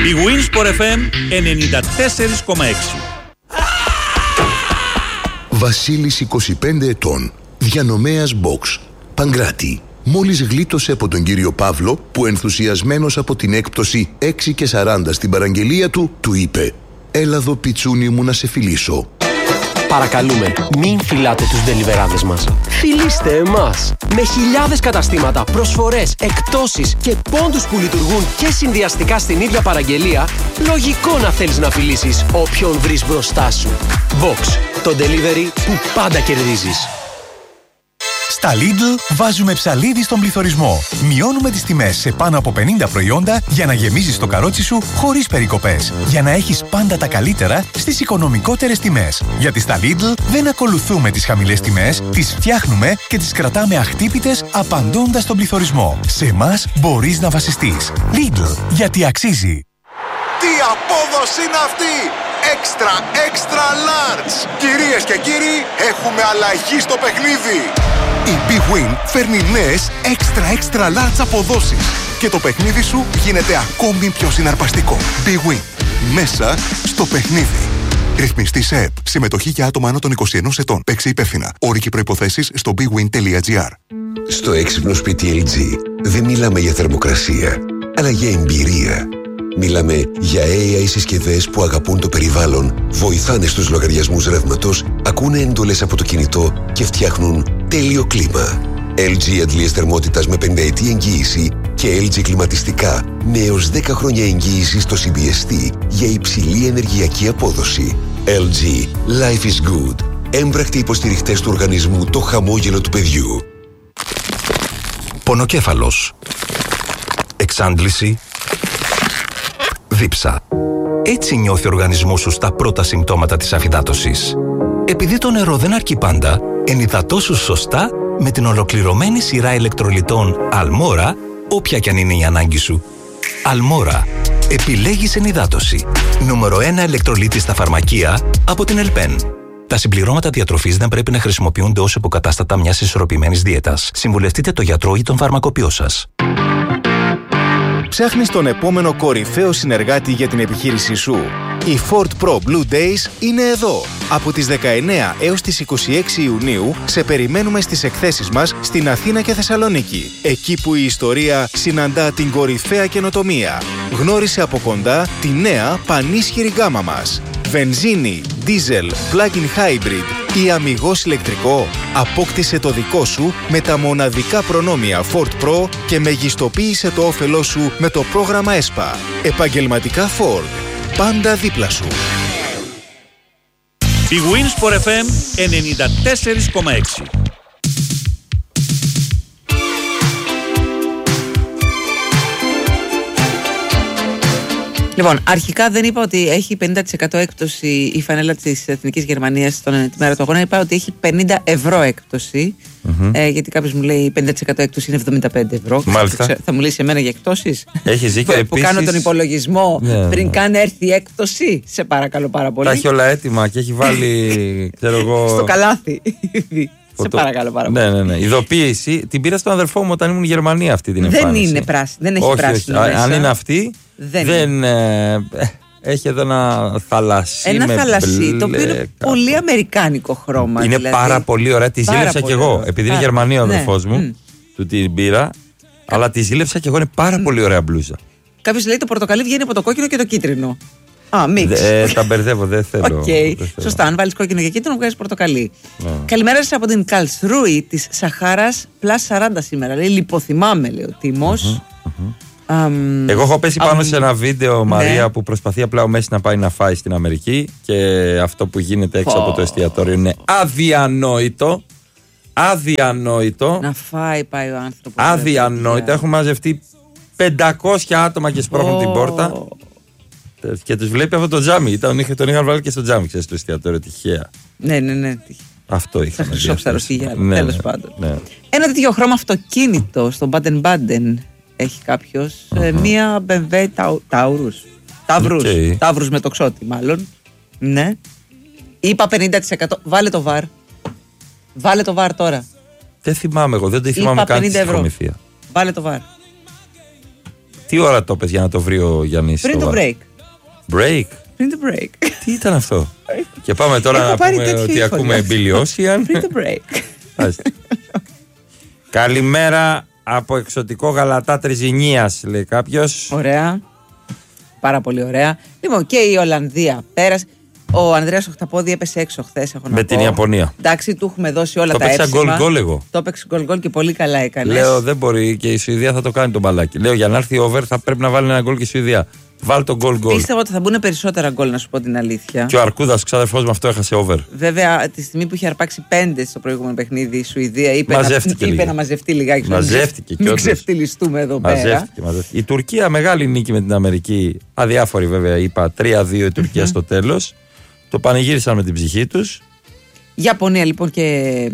Η Winsport FM 94,6. Βασίλης 25 ετών, διανομέας box, Παγκράτη. Μόλις γλίτωσε από τον κύριο Παύλο που ενθουσιασμένος από την έκπτωση 6 και 40 στην παραγγελία του είπε «Έλα εδώ πιτσούνι μου να σε φιλήσω». Παρακαλούμε, μην φυλάτε τους ντελιβεράδες μας. Φιλήστε εμάς! Με χιλιάδες καταστήματα, προσφορές, εκπτώσεις και πόντους που λειτουργούν και συνδυαστικά στην ίδια παραγγελία, λογικό να θέλεις να φιλήσεις όποιον βρεις μπροστά σου. Box, το delivery που πάντα κερδίζεις. Στα Lidl βάζουμε ψαλίδι στον πληθωρισμό. Μειώνουμε τις τιμές σε πάνω από 50 προϊόντα για να γεμίζεις το καρότσι σου χωρίς περικοπές. Για να έχεις πάντα τα καλύτερα στις οικονομικότερες τιμές. Γιατί στα Lidl δεν ακολουθούμε τις χαμηλές τιμές, τις φτιάχνουμε και τις κρατάμε αχτύπητες απαντώντας στον πληθωρισμό. Σε εμάς μπορείς να βασιστείς. Lidl, γιατί αξίζει. Τι απόδοση είναι αυτή! Extra large! Κυρίες και κύριοι, έχουμε αλλαγή στο παιχνίδι! Η Big Win φέρνει νέες extra large αποδόσεις και το παιχνίδι σου γίνεται ακόμη πιο συναρπαστικό. Big Win. Μέσα στο παιχνίδι. Ρυθμιστή σε ΕΠ. Συμμετοχή για άτομα άνω των 21 ετών. Παίξε υπεύθυνα. Όροι και προϋποθέσεις στο bigwin.gr. Στο έξυπνο σπίτι LG δεν μιλάμε για θερμοκρασία, αλλά για εμπειρία. Μιλάμε για AI συσκευές που αγαπούν το περιβάλλον, βοηθάνε στους λογαριασμούς ρεύματος, ακούνε εντολές από το κινητό και φτιάχνουν τέλειο κλίμα. LG αντλίες θερμότητας με 5 ετή εγγύηση και LG κλιματιστικά με έως 10 χρόνια εγγύηση στο CBST για υψηλή ενεργειακή απόδοση. LG. Life is good. Έμπρακτοι υποστηριχτές του οργανισμού Το Χαμόγελο του Παιδιού. Πονοκέφαλος. Εξάντληση. Δίψα. Έτσι νιώθει ο οργανισμός σου στα πρώτα συμπτώματα της αφυδάτωσης. Επειδή το νερό δεν αρκεί πάντα, ενυδατώσου σωστά με την ολοκληρωμένη σειρά ηλεκτρολιτών Αλμόρα, όποια κι αν είναι η ανάγκη σου. Αλμόρα. Επιλέγεις ενυδάτωση. Νούμερο 1 ηλεκτρολίτη στα φαρμακεία από την Ελπέν. Τα συμπληρώματα διατροφής δεν πρέπει να χρησιμοποιούνται ως υποκατάστατα μιας ισορροπημένης δίαιτας. Συμβουλευτείτε το γιατρό ή τον φαρμακοποιό σας. Ψάχνεις τον επόμενο κορυφαίο συνεργάτη για την επιχείρησή σου. Η Ford Pro Blue Days είναι εδώ. Από τις 19 έως τις 26 Ιουνίου σε περιμένουμε στις εκθέσεις μας στην Αθήνα και Θεσσαλονίκη. Εκεί που η ιστορία συναντά την κορυφαία καινοτομία. Γνώρισε από κοντά τη νέα πανίσχυρη γκάμα μας. Βενζίνη, δίζελ, plug-in hybrid ή αμιγώς ηλεκτρικό. Απόκτησε το δικό σου με τα μοναδικά προνόμια Ford Pro και μεγιστοποίησε το όφελό σου με το πρόγραμμα ΕΣΠΑ. Επαγγελματικά Ford. Πάντα δίπλα σου. Η Winsport FM 94,6. Λοιπόν, αρχικά δεν είπα ότι έχει 50% έκπτωση η φανέλα της Εθνικής Γερμανίας τη μέρα του αγώνα. Είπα ότι έχει 50 ευρώ έκπτωση. Γιατί κάποιος μου λέει 50% έκπτωση είναι 75 ευρώ. Μάλιστα. Θα μου λέει σε μένα για εκπτώσεις. Έχει δίκιο. Που Επίσης, κάνω τον υπολογισμό πριν καν έρθει η έκπτωση. Σε παρακαλώ πάρα πολύ. Τα έχει όλα έτοιμα και έχει βάλει, ξέρω εγώ, στο καλάθι. Σε παρακαλώ πάρα πολύ. Ναι. Ειδοποίηση την πήρα στον αδερφό μου όταν ήμουν Γερμανία αυτή την εμφάνιση. Δεν είναι πράσινη. Δεν έχει πράσινο. Αν είναι αυτή, δεν έχει εδώ ένα θαλασσί. Ένα θαλασσί, μπλε, το οποίο είναι πολύ αμερικάνικο χρώμα. Είναι δηλαδή πάρα πολύ ωραία. Τη ζήλεψα κι εγώ. Επειδή είναι Γερμανία ο αδερφός μου, του την πήρα. Αλλά τη ζήλεψα κι εγώ. Είναι πάρα πολύ ωραία μπλούζα. Κάποιος λέει το πορτοκαλί βγαίνει από το κόκκινο και το κίτρινο. Μίξ. Τα μπερδεύω, δεν θέλω. Σωστά, αν βάλεις κόκκινο και κίτρινο, βγάζεις πορτοκαλί. Καλημέρα σας από την Καλσρούη της Σαχάρας, +40 σήμερα. Λέει, λιποθυμάμαι, λέει ο Τίμος. Εγώ έχω πέσει πάνω σε ένα βίντεο, Μαρία, που προσπαθεί απλά ο Μέση να πάει να φάει στην Αμερική και αυτό που γίνεται έξω από το εστιατόριο είναι αδιανόητο. Αδιανόητο. Να φάει, πάει ο άνθρωπος. Αδιανόητο. Έχουν μαζευτεί 500 άτομα και σπρώχνουν την πόρτα. Και τους βλέπει από το τζάμι. Τον είχαν βάλει και στο τζάμι, ξέρεις, το εστιατόριο, τυχαία. Ναι. Αυτό είχαμε. Στα Χρυσόψαρο-Σιγιάδη, τέλος πάντων. Ναι. Ένα τέτοιο χρώμα αυτοκίνητο στον Μπάντεν-Μπάντεν έχει κάποιος. Μία BMW Taurus. Ταύρους με τοξότη, μάλλον. Ναι. Είπα 50%. Βάλε το βαρ. Βάλε το βαρ τώρα. Δεν θυμάμαι εγώ, δεν το θυμάμαι καν τη συμφωνηθία. Βάλε το βαρ. Τι ώρα το πες για να το βρει ο Γιάννης? Πριν το break. Break? Πριν το break. Τι ήταν αυτό? Και πάμε τώρα να πούμε ότι ακούμε Billy Ocean. Πριν το break. Καλημέρα από εξωτικό Γαλατά Τριζινίας, λέει κάποιος. Ωραία. Πάρα πολύ ωραία. Λοιπόν, και η Ολλανδία πέρασε. Ο Ανδρέας Οχταπόδη έπεσε έξω χθες. Με την Ιαπωνία. Εντάξει, του έχουμε δώσει όλα τα έψημα. Το έπαιξε γκολ εγώ. Το έπαιξε γκολ και πολύ καλά έκανε. Λέω δεν μπορεί και η Σουηδία θα το κάνει τον μπαλάκι. Λέω για να έρθει over θα πρέπει να βάλει ένα γκολ και η Σουηδία. Βάλει τον γκολ. Πίστευα ότι θα μπουν περισσότερα γκολ, να σου πω την αλήθεια. Και ο Αρκούδας, ο ξάδερφός μου, αυτό έχασε over. Βέβαια, τη στιγμή που είχε αρπάξει 5 στο προηγούμενο παιχνίδι, η Σουηδία είπε να μαζευτεί λιγάκι. Μαζεύτηκε και μην ξεφτυλιστούμε εδώ πέρα. Η Τουρκία, μεγάλη νίκη με την Αμερική. Αδιάφορη βέβαια, είπα 3-2 η Τουρκία στο τέλος. Το πανηγύρισαν με την ψυχή τους. Ιαπωνία λοιπόν και.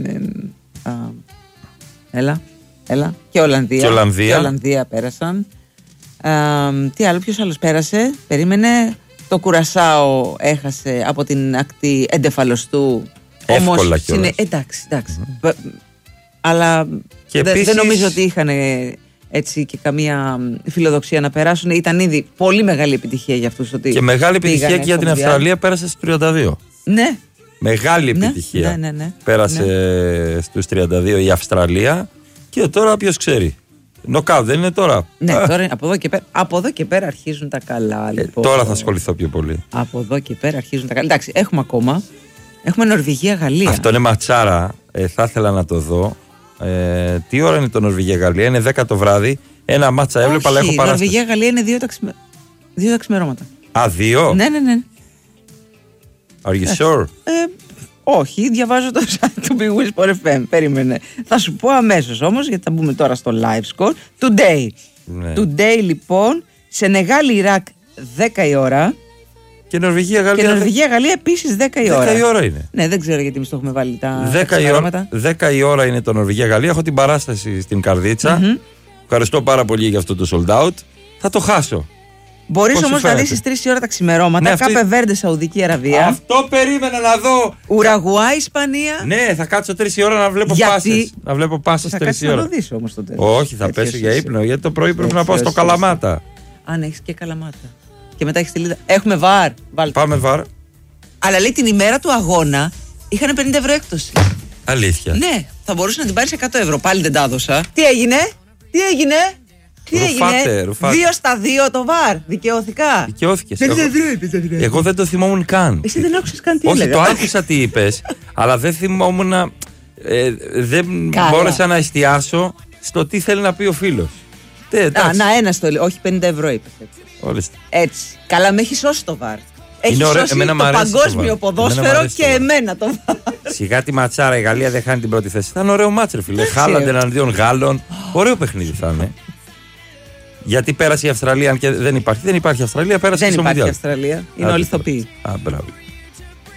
Έλα. Και Ολλανδία. Και Ολλανδία πέρασαν. Τι άλλο, ποιος άλλος πέρασε? Περίμενε. Το Κουρασάο έχασε από την ακτή εντεφαλοστού. Εύκολα κιόλας. Εντάξει. Αλλά δεν νομίζω ότι είχαν έτσι και καμία φιλοδοξία να περάσουν. Ήταν ήδη πολύ μεγάλη επιτυχία για αυτούς. Ότι και μεγάλη επιτυχία και για την Αυστραλία, πέρασε στους 32. Ναι. Μεγάλη επιτυχία. Ναι. Πέρασε στους 32 η Αυστραλία. Και τώρα ποιος ξέρει. Νοκάουτ δεν είναι τώρα? Ναι, τώρα από εδώ και πέρα αρχίζουν τα καλά. Λοιπόν. Τώρα θα ασχοληθώ πιο πολύ. Από εδώ και πέρα αρχίζουν τα καλά. Εντάξει, έχουμε ακόμα. Έχουμε Νορβηγία-Γαλλία. Αυτό είναι ματσάρα. Θα ήθελα να το δω. Τι ώρα είναι το Νορβηγία-Γαλλία? Είναι 10 το βράδυ. Ένα μάτσα έβλεπα, αλλά έχω παράσταση. Νορβηγία-Γαλλία είναι 2 τα ξημερώματα. Α, 2? Ναι. Are you sure? Όχι, διαβάζω το site του Big Win Sport FM. Περίμενε. Θα σου πω αμέσως όμως, γιατί θα μπούμε τώρα στο live score. Today. Ναι. Today λοιπόν, Σενεγάλη-Ιράκ 10 η ώρα. Και Νορβηγία-Γαλλία επίσης 10 η ώρα. 10 η ώρα είναι. Ναι, δεν ξέρω γιατί εμείς το έχουμε βάλει τα 10 η ώρα είναι το Νορβηγία-Γαλλία. Έχω την παράσταση στην Καρδίτσα. Ευχαριστώ πάρα πολύ για αυτό το sold out. Θα το χάσω. Μπορείς όμως να δεις στις 3 η ώρα τα ξημερώματα. Κάπε Βέρντε, Σαουδική Αραβία. Αυτό περίμενα να δω. Ουραγουάη, Ισπανία. Ναι, θα κάτσω 3 η ώρα να βλέπω πάσες. Να βλέπω πάσες 3 η ώρα. Θα το δεις όμως το τέλος. Όχι, θα πέσω για ύπνο. Γιατί το πρωί πρέπει να πάω στο Καλαμάτα. Αν έχεις και Καλαμάτα. Και μετά έχεις τη Λίδα. Έχουμε βαρ. Πάμε βαρ. Αλλά λέει την ημέρα του αγώνα είχαν 50 ευρώ έκπτωση. Αλήθεια? Ναι, θα μπορούσε να την πάρει 100 ευρώ. Πάλι δεν τα έδωσα. Τι έγινε? 2 στα 2 το βαρ. Δικαιώθηκα. Δικαιώθηκες. Εγώ δεν το θυμόμουν καν. Εσύ δεν άκουσες καν τι έλεγα. Όχι, το άκουσα τι είπες, αλλά δεν θυμόμουν. Δεν μπόρεσα να εστιάσω στο τι θέλει να πει ο φίλος. Να, ένα το λέει. Όχι, 50 ευρώ είπες έτσι. Έτσι. Καλά, με έχει σώσει το βαρ. Έχει σώσει το παγκόσμιο ποδόσφαιρο και εμένα το βαρ. Σιγά τη ματσάρα, η Γαλλία δεν χάνει την πρώτη θέση. Θα είναι ωραίο μάτσερ, φίλε. Χάλαντ εναντίον Γάλλων. Ωραίο παιχνίδι θα είναι. Γιατί πέρασε η Αυστραλία, αν και δεν υπάρχει. Δεν υπάρχει Αυστραλία, πέρασε η Αυστραλία. Δεν υπάρχει Αυστραλία. Είναι όλοι ηθοποιοί. Μπράβο.